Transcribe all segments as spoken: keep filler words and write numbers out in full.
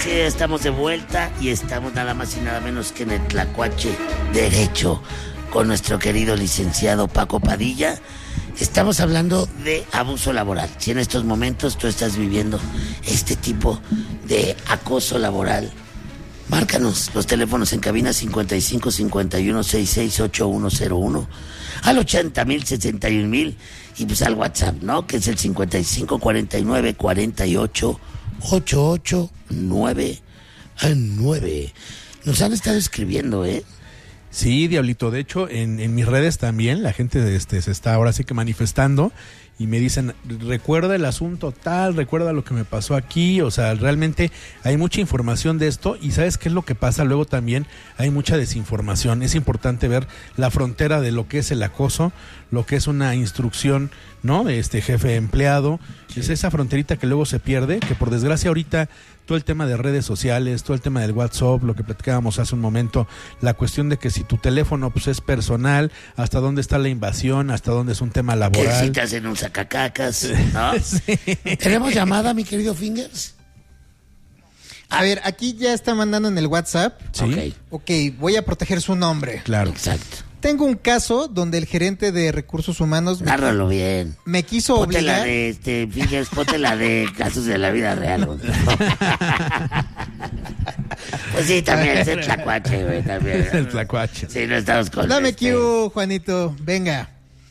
Sí, estamos de vuelta y estamos nada más y nada menos que en el Tlacuache Derecho con nuestro querido licenciado Paco Padilla. Estamos hablando de abuso laboral. Si en estos momentos tú estás viviendo este tipo de acoso laboral, márcanos los teléfonos en cabina cincuenta y cinco cincuenta y uno sesenta y seis ochenta y uno cero uno al ochenta mil sesenta y un mil y pues al WhatsApp, ¿no? Que es el cincuenta y cinco cuarenta y nueve cuarenta y ocho ochenta y ocho nueve nueve. Nos han estado escribiendo, ¿eh? Sí, Diablito. De hecho, en, en mis redes también la gente este, se está ahora sí que manifestando y me dicen, recuerda el asunto tal, recuerda lo que me pasó aquí. O sea, realmente hay mucha información de esto y ¿sabes qué es lo que pasa? Luego también hay mucha desinformación. Es importante ver la frontera de lo que es el acoso, lo que es una instrucción, ¿no? Este jefe empleado. Sí. Es esa fronterita que luego se pierde, que por desgracia ahorita todo el tema de redes sociales, todo el tema del WhatsApp, lo que platicábamos hace un momento, la cuestión de que si tu teléfono pues es personal, hasta dónde está la invasión, hasta dónde es un tema laboral. Que si te hacen un sacacacas, ¿no? Sí. ¿Tenemos llamada, mi querido Fingers? A ver, aquí ya está mandando en el WhatsApp. Sí. Ok. Ok, voy a proteger su nombre. Claro. Exacto. Tengo un caso donde el gerente de recursos humanos me, Nárralo bien. me quiso Ponte la obligar. de, este, Fingers, ponte la de casos de la vida real. Güey. Pues sí, también es el Tlacuache, güey, también. El Tlacuache. Sí, no estamos con Dame este... Q, Juanito. Venga.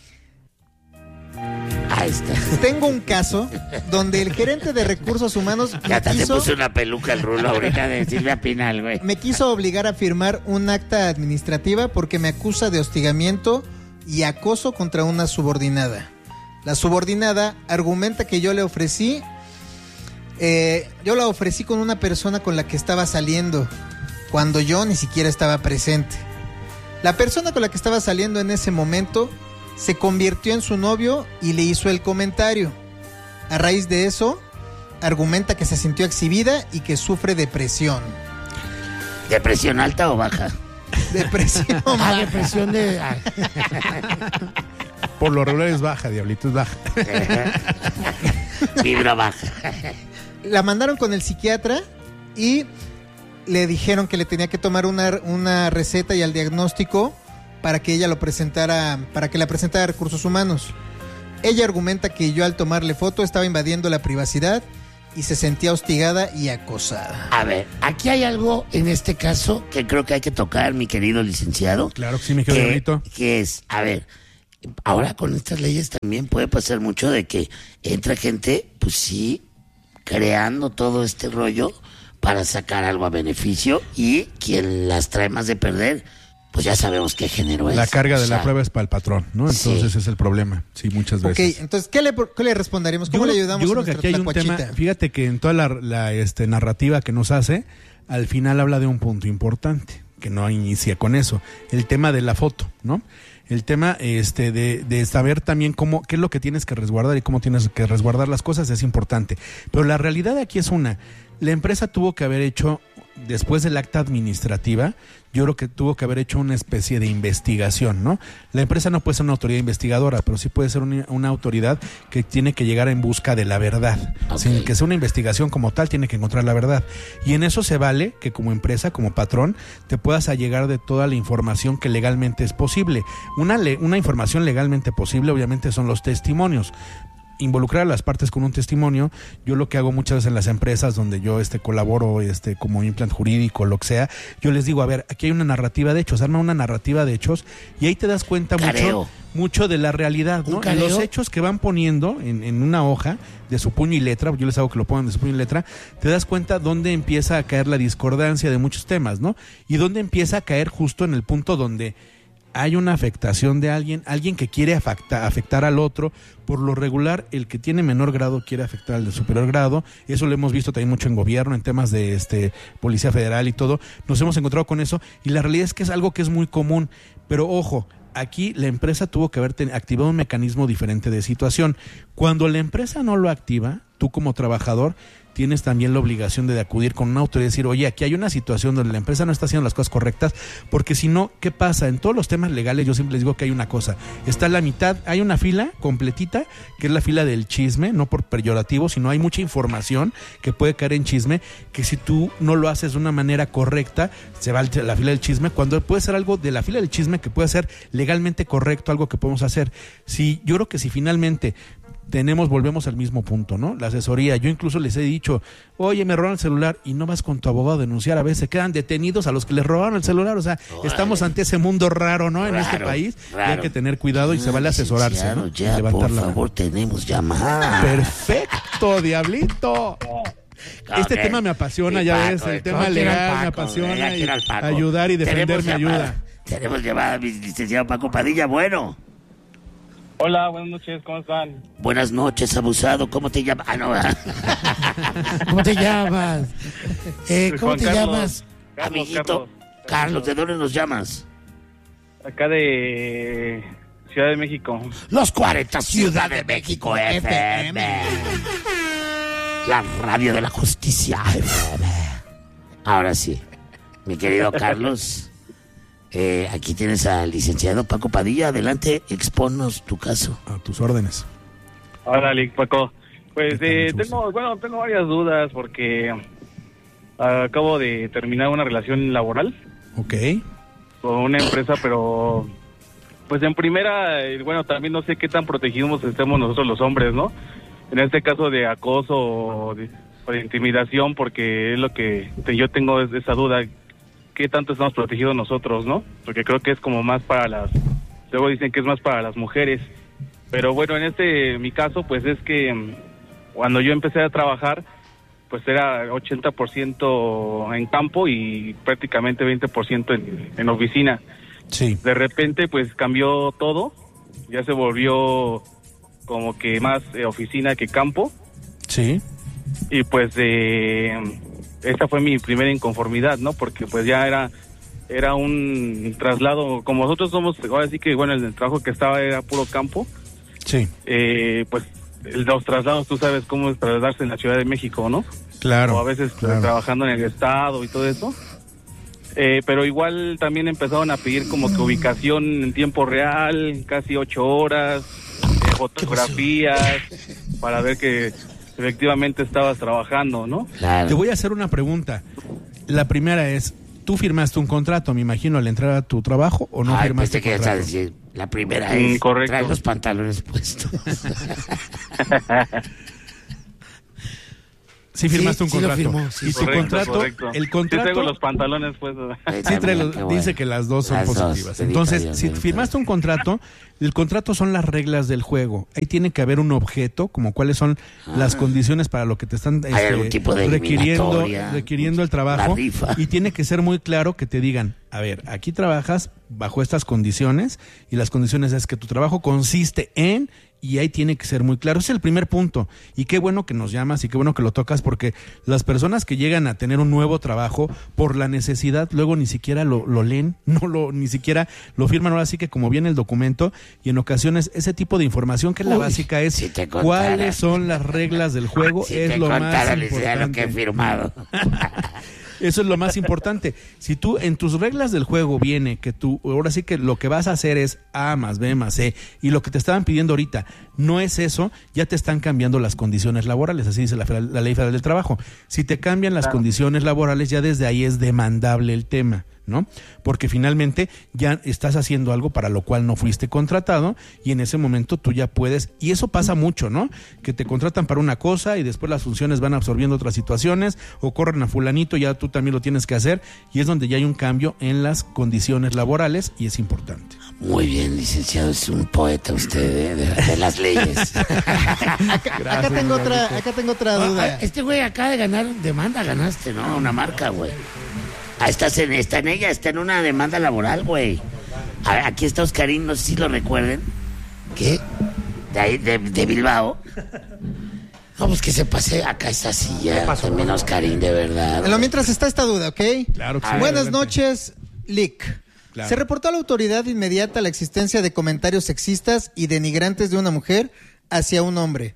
Ahí está. Tengo un caso donde el gerente de recursos humanos Ya me hasta se quiso, puso una peluca al rulo ahorita de Silvia Pinal, güey. me quiso obligar a firmar un acta administrativa porque me acusa de hostigamiento y acoso contra una subordinada. La subordinada argumenta que yo le ofrecí, eh, yo la ofrecí con una persona con la que estaba saliendo, cuando yo ni siquiera estaba presente. La persona con la que estaba saliendo en ese momento se convirtió en su novio y le hizo el comentario. A raíz de eso, argumenta que se sintió exhibida y que sufre depresión. ¿Depresión alta o baja? Depresión. Ah, depresión de... ah. Por lo regular es baja, Diablito, es baja. Vibra baja. La mandaron con el psiquiatra y le dijeron que le tenía que tomar una, una receta y el diagnóstico para que ella lo presentara, para que la presentara a recursos humanos. Ella argumenta que yo al tomarle foto estaba invadiendo la privacidad y se sentía hostigada y acosada. A ver, aquí hay algo en este caso que creo que hay que tocar, mi querido licenciado. Claro que sí, mi querido que, Diablito. que es, a ver, ahora con estas leyes también puede pasar mucho de que entra gente, pues sí, creando todo este rollo para sacar algo a beneficio y quien las trae más de perder, pues ya sabemos qué género es. La carga de O sea, la prueba es para el patrón, ¿no? Entonces sí. ese es el problema, sí, muchas veces. Ok, entonces, ¿qué le, qué le responderemos? ¿Cómo Yo le creo- ayudamos Yo a creo que nuestra aquí hay un tlacuachita? tema, fíjate que en toda la, la, este, narrativa que nos hace, al final habla de un punto importante, que no inicia con eso, el tema de la foto, ¿no? El tema este de, de saber también cómo, qué es lo que tienes que resguardar y cómo tienes que resguardar las cosas es importante. Pero la realidad aquí es una, la empresa tuvo que haber hecho, después del acta administrativa, yo creo que tuvo que haber hecho una especie de investigación, ¿no? La empresa no puede ser una autoridad investigadora, pero sí puede ser una, una autoridad que tiene que llegar en busca de la verdad. Ok. Sin que sea una investigación como tal, tiene que encontrar la verdad. Y en eso se vale que como empresa, como patrón, te puedas allegar de toda la información que legalmente es posible. Una, le, una información legalmente posible, obviamente, son los testimonios. Involucrar a las partes con un testimonio. Yo lo que hago muchas veces en las empresas donde yo este colaboro este como implant jurídico, lo que sea, yo les digo, a ver, aquí hay una narrativa de hechos, arma una narrativa de hechos y ahí te das cuenta Careo. mucho mucho de la realidad, ¿no? ¿Un careo? Los hechos que van poniendo en, en una hoja de su puño y letra, yo les hago que lo pongan de su puño y letra, te das cuenta dónde empieza a caer la discordancia de muchos temas, ¿no? Y dónde empieza a caer justo en el punto donde hay una afectación de alguien, alguien que quiere afecta, afectar al otro. Por lo regular, el que tiene menor grado quiere afectar al de superior grado. Eso lo hemos visto también mucho en gobierno, en temas de este Policía Federal y todo. Nos hemos encontrado con eso y la realidad es que es algo que es muy común. Pero ojo, aquí la empresa tuvo que haber ten- activado un mecanismo diferente de situación. Cuando la empresa no lo activa, tú como trabajador tienes también la obligación de, de acudir con un autor y decir, oye, aquí hay una situación donde la empresa no está haciendo las cosas correctas, porque si no, ¿qué pasa? En todos los temas legales yo siempre les digo que hay una cosa, está la mitad, hay una fila completita, que es la fila del chisme, no por peyorativo, sino hay mucha información que puede caer en chisme, que si tú no lo haces de una manera correcta, se va a la fila del chisme, cuando puede ser algo de la fila del chisme que puede ser legalmente correcto, algo que podemos hacer. Si, yo creo que si finalmente tenemos, volvemos al mismo punto, ¿no? La asesoría, yo incluso les he dicho, oye, me robaron el celular, y no vas con tu abogado a denunciar, a veces quedan detenidos a los que les robaron el celular, o sea, Órale. estamos ante ese mundo raro, ¿no? Raro, en este país, raro. Y hay que tener cuidado y ah, se vale asesorarse, ¿no? Ya, levantar por la favor, mano. Tenemos llamada. Perfecto, Diablito. Este okay. tema me apasiona, y ya Paco, ves, el tema legal Paco, me apasiona, y ayudar y defender me ayuda. Tenemos llamada, mi licenciado Paco Padilla, bueno. Hola, buenas noches, ¿cómo están? Buenas noches, abusado, ¿cómo te llamas? Ah, no, ¿cómo te llamas? Eh, ¿Cómo Juan te Carlos, llamas? Carlos, Amiguito, Carlos, Carlos, ¿de dónde nos llamas? Acá de Ciudad de México. Los cuarenta, Ciudad de México, F M. La radio de la justicia, F M. Ahora sí, mi querido Carlos... Eh, aquí tienes al licenciado Paco Padilla. Adelante, expónnos tu caso. A tus órdenes. Hola, Paco. Pues eh, tengo, bueno, tengo varias dudas porque acabo de terminar una relación laboral. Ok. Con una empresa, pero pues en primera, bueno, también no sé qué tan protegidos estemos nosotros los hombres, ¿no? En este caso de acoso o de, o de intimidación, porque es lo que te, yo tengo es, esa duda. ¿Qué tanto estamos protegidos nosotros, no? Porque creo que es como más para las... Luego dicen que es más para las mujeres. Pero bueno, en este, mi caso, pues es que cuando yo empecé a trabajar, pues era ochenta por ciento en campo y prácticamente veinte por ciento en, en oficina. Sí. De repente, pues cambió todo. Ya se volvió como que más eh, oficina que campo. Sí. Y pues... Eh, esta fue mi primera inconformidad, ¿no? Porque pues ya era era un traslado, como nosotros somos, ahora sí que bueno, el trabajo que estaba era puro campo. Sí. Eh, pues los traslados, tú sabes cómo es trasladarse en la Ciudad de México, ¿no? Claro. O a veces claro. trabajando en el estado y todo eso. Eh, pero igual también empezaron a pedir como que ubicación en tiempo real, casi ocho horas, eh, fotografías, para ver que efectivamente estabas trabajando, ¿no? Claro. Te voy a hacer una pregunta. La primera es, ¿tú firmaste un contrato, me imagino, al entrar a tu trabajo o no Ay, firmaste pues contrato? Decir, la primera es, mm, correcto. Trae los pantalones puestos. Sí firmaste sí, un sí contrato. Firmó, sí. Y tu Correcto, contrato, correcto. el contrato... Sí traigo los pantalones puestos. Sí, trae los, bueno. Dice que las dos son las positivas. Dos, Entonces, Dios, si Dios, firmaste un contrato, el contrato son las reglas del juego. Ahí tiene que haber un objeto, como cuáles son ah. las condiciones para lo que te están este, tipo de requiriendo, requiriendo el trabajo. Y tiene que ser muy claro que te digan, a ver, aquí trabajas bajo estas condiciones y las condiciones es que tu trabajo consiste en... Y ahí tiene que ser muy claro. Ese es el primer punto. Y qué bueno que nos llamas y qué bueno que lo tocas, porque las personas que llegan a tener un nuevo trabajo por la necesidad, luego ni siquiera lo, lo leen, no lo ni siquiera lo firman. Ahora sí que como viene el documento, y en ocasiones ese tipo de información que es la Uy, básica es si cuáles son las reglas del juego, si es lo más importante. Lo que he firmado. Eso es lo más importante. Si tú en tus reglas del juego viene que tú, ahora sí que lo que vas a hacer es A más B más C, y lo que te estaban pidiendo ahorita no es eso, ya te están cambiando las condiciones laborales, así dice la, la Ley Federal del Trabajo. Si te cambian las claro. condiciones laborales, ya desde ahí es demandable el tema, ¿no? Porque finalmente ya estás haciendo algo para lo cual no fuiste contratado, y en ese momento tú ya puedes, y eso pasa mucho, ¿no? Que te contratan para una cosa y después las funciones van absorbiendo otras situaciones, o corren a fulanito, ya tú también lo tienes que hacer, y es donde ya hay un cambio en las condiciones laborales, y es importante. Muy bien, licenciado, es un poeta usted ¿eh? de, de las leyes. acá, Gracias, acá tengo otra, acá tengo otra duda. Ah, este güey acaba de ganar demanda, ganaste, ¿no? Una marca, güey. Ah, estás en, está en ella, está en una demanda laboral, güey. Aquí está Oscarín, no sé si lo recuerden. ¿Qué? De ahí, de, de Bilbao. No, pues que se pase. Acá está silla. También Oscarín, de verdad. Pero mientras está esta duda, ¿ok? Claro que sí. Buenas adelante. Noches, Lick. Claro. Se reportó a la autoridad inmediata la existencia de comentarios sexistas y denigrantes de una mujer hacia un hombre.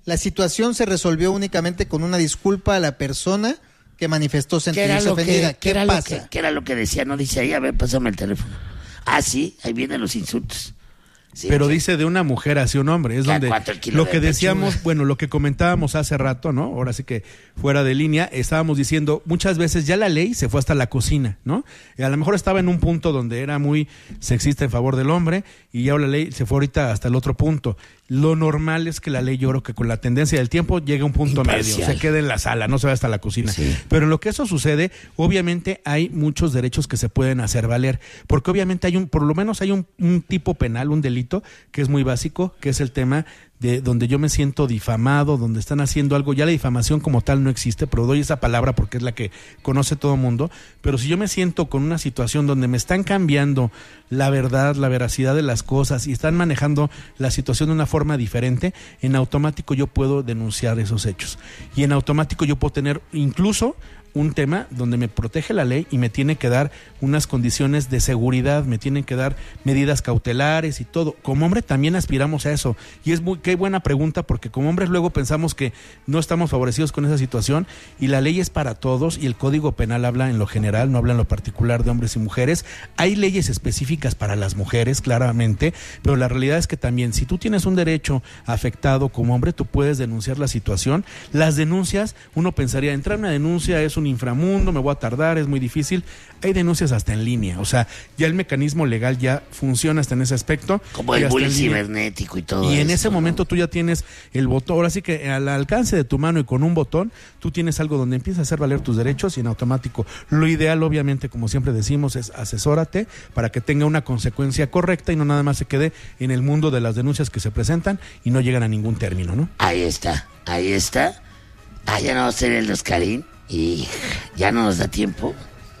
La situación se resolvió únicamente con una disculpa a la persona que manifestó sentirse ofendida. Que, ¿Qué era pasa? Lo que, ¿Qué era lo que decía? No dice ahí, a ver, pásame el teléfono. Ah, sí, ahí vienen los insultos. Sí, pero sí. dice de una mujer hacia un hombre, es ¿A donde cuánto el kilo lo de que decíamos, pechuga? bueno, lo que comentábamos hace rato, ¿no? Ahora sí que fuera de línea, estábamos diciendo, muchas veces ya la ley se fue hasta la cocina, ¿no? Y a lo mejor estaba en un punto donde era muy sexista en favor del hombre y ya la ley se fue ahorita hasta el otro punto. Lo normal es que la ley, yo creo que con la tendencia del tiempo llega a un punto Imparcial. medio, se quede en la sala, no se va hasta la cocina. Sí. Pero en lo que eso sucede, obviamente hay muchos derechos que se pueden hacer valer, porque obviamente hay un, por lo menos hay un, un tipo penal, un delito que es muy básico, que es el tema de donde yo me siento difamado, donde están haciendo algo. Ya la difamación como tal no existe, pero doy esa palabra porque es la que conoce todo el mundo. Pero si yo me siento con una situación donde me están cambiando la verdad, la veracidad de las cosas y están manejando la situación de una forma diferente, en automático yo puedo denunciar esos hechos. Y en automático yo puedo tener incluso un tema donde me protege la ley y me tiene que dar unas condiciones de seguridad, me tienen que dar medidas cautelares y todo. Como hombre también aspiramos a eso. Y es muy, qué buena pregunta, porque como hombres luego pensamos que no estamos favorecidos con esa situación y la ley es para todos y el Código Penal habla en lo general, no habla en lo particular de hombres y mujeres. Hay leyes específicas para las mujeres, claramente, pero la realidad es que también si tú tienes un derecho afectado como hombre, tú puedes denunciar la situación. Las denuncias, uno pensaría, entrar a una denuncia es un inframundo, me voy a tardar, es muy difícil. Hay denuncias hasta en línea, o sea, ya el mecanismo legal ya funciona hasta en ese aspecto. Como el bullying cibernético y todo. Y en eso, ese ¿no? momento tú ya tienes el botón, ahora sí que al alcance de tu mano y con un botón, tú tienes algo donde empiezas a hacer valer tus derechos y en automático. Lo ideal, obviamente, como siempre decimos, es asesórate para que tenga una consecuencia correcta y no nada más se quede en el mundo de las denuncias que se presentan y no llegan a ningún término, ¿no? Ahí está, ahí está. Ah, ya no va a ser el Oscarín y ya no nos da tiempo.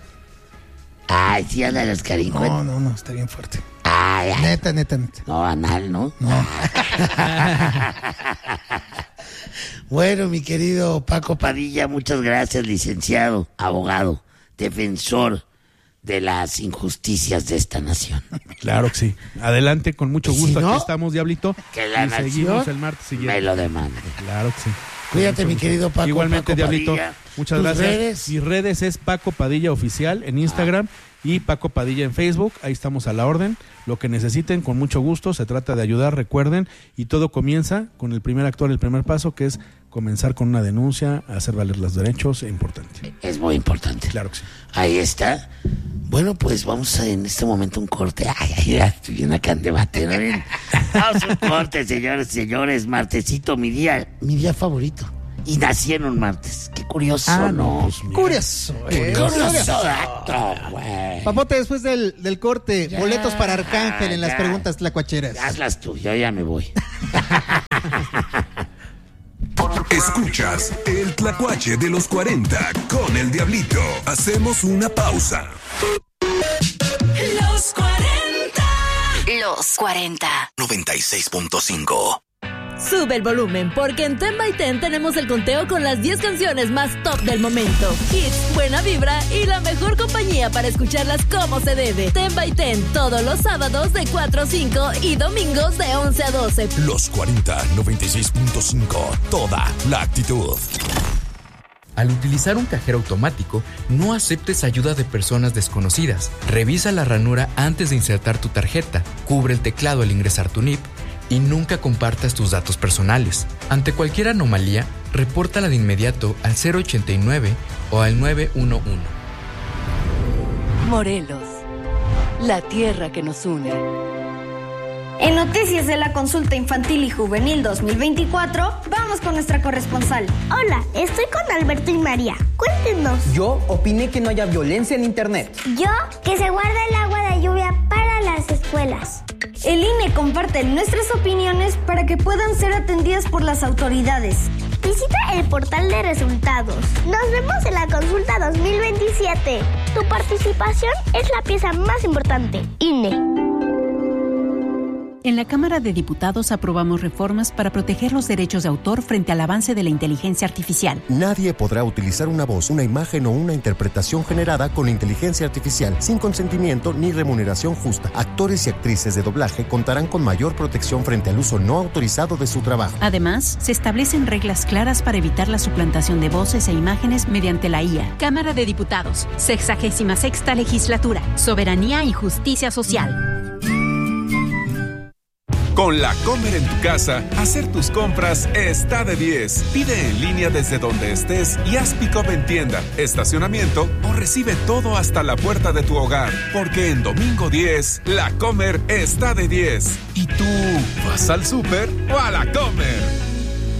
Ay, sí, anda el Oscarín. No, no, no, está bien fuerte. Ay, ay. Neta, neta, neta. No, anal, ¿no? No. Bueno, mi querido Paco Padilla, muchas gracias, licenciado, abogado, defensor de las injusticias de esta nación. Claro que sí. Adelante, con mucho Y si gusto. no, Aquí estamos, Diablito. Que la y seguimos nación el martes siguiente. me lo demande. Claro que sí. Cuídate, mi Mucho querido gusto. Paco. Igualmente, Paco Diablito. Padilla. Muchas ¿Tus gracias. redes? Mis redes es Paco Padilla Oficial en Instagram y Paco Padilla en Facebook. Ahí estamos a la orden. Lo que necesiten, con mucho gusto. Se trata de ayudar, recuerden. Y todo comienza con el primer actor, el primer paso, que es comenzar con una denuncia, hacer valer los derechos. Es importante. Es muy importante. Claro que sí. Ahí está. Bueno, pues vamos a en este momento un corte. Ay, ay, ya estoy bien acá en debate, ¿no? Bien. Vamos a un corte, señores, señores. Martesito, mi día, mi día favorito. Y nací en un martes. Qué curioso, Ah, ¿no? no, pues, mira. Curioso, eh. Curioso dato, güey. Papote, después del, del corte, Ya, boletos para Arcángel en las ya. preguntas tlacuacheras. Hazlas tú, yo ya me voy. Escuchas el Tlacuache de los cuarenta con el Diablito. Hacemos una pausa. Los cuarenta. Los cuarenta. noventa y seis punto cinco. Sube el volumen, porque en Ten by Ten tenemos el conteo con las diez canciones más top del momento. Hits, buena vibra y la mejor compañía para escucharlas como se debe. Ten by Ten, todos los sábados de cuatro a cinco y domingos de once a doce. Los cuarenta, noventa y seis punto cinco. Toda la actitud. Al utilizar un cajero automático, no aceptes ayuda de personas desconocidas. Revisa la ranura antes de insertar tu tarjeta. Cubre el teclado al ingresar tu N I P. Y nunca compartas tus datos personales. Ante cualquier anomalía, repórtala de inmediato al cero ochenta y nueve o al nueve uno uno. Morelos, la tierra que nos une. En noticias de la consulta infantil y juvenil dos mil veinticuatro, vamos con nuestra corresponsal. Hola, estoy con Alberto y María. Cuéntenos. Yo opiné que no haya violencia en internet. Yo, que se guarda el agua de lluvia para las escuelas. El I N E comparte nuestras opiniones para que puedan ser atendidas por las autoridades. Visita el portal de resultados. Nos vemos en la consulta dos mil veintisiete. Tu participación es la pieza más importante. I N E. En la Cámara de Diputados aprobamos reformas para proteger los derechos de autor frente al avance de la inteligencia artificial. Nadie podrá utilizar una voz, una imagen o una interpretación generada con inteligencia artificial sin consentimiento ni remuneración justa. Actores y actrices de doblaje contarán con mayor protección frente al uso no autorizado de su trabajo. Además, se establecen reglas claras para evitar la suplantación de voces e imágenes mediante la I A. Cámara de Diputados, sexagésima sexta legislatura, soberanía y justicia social. Con La Comer en tu casa, hacer tus compras está de diez. Pide en línea desde donde estés y haz pick-up en tienda, estacionamiento o recibe todo hasta la puerta de tu hogar. Porque en Domingo diez, La Comer está de diez. ¿Y tú vas al súper o a La Comer?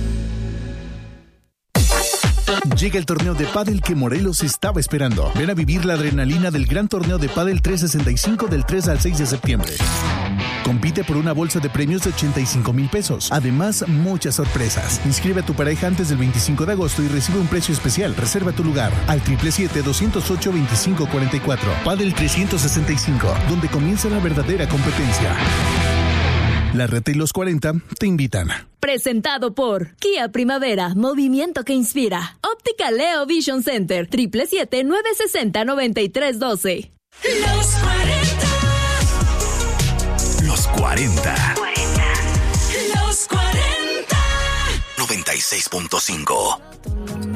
Llega el torneo de pádel que Morelos estaba esperando. Ven a vivir la adrenalina del gran torneo de pádel trescientos sesenta y cinco del tres al seis de septiembre. Compite por una bolsa de premios de ochenta y cinco mil pesos. Además, muchas sorpresas. Inscribe a tu pareja antes del veinticinco de agosto y recibe un precio especial. Reserva tu lugar al siete siete siete, dos cero ocho, dos cinco cuatro cuatro. Pádel trescientos sesenta y cinco, donde comienza la verdadera competencia. La Reta y los cuarenta te invitan. Presentado por Kia Primavera, movimiento que inspira. Óptica Leo Vision Center, siete siete siete, nueve seis cero, nueve tres uno dos. Los cuarenta. Los cuarenta. Los cuarenta. noventa y seis punto cinco.